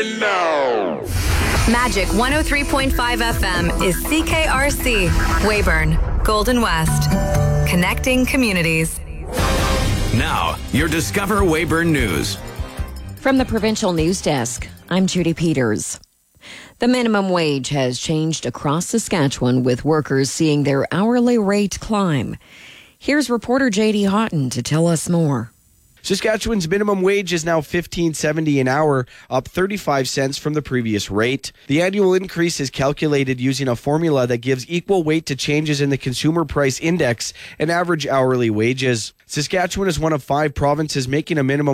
No. Magic 103.5 FM is CKRC, Weyburn, Golden West. Connecting communities. Now, your Discover Weyburn News. From the Provincial News Desk, I'm Judy Peters. The minimum wage has changed across Saskatchewan, with workers seeing their hourly rate climb. Here's reporter J.D. Houghton to tell us more. Saskatchewan's minimum wage is now $15.70 an hour, up 35 cents from the previous rate. The annual increase is calculated using a formula that gives equal weight to changes in the Consumer Price Index and average hourly wages. Saskatchewan is one of 5 provinces making a minimum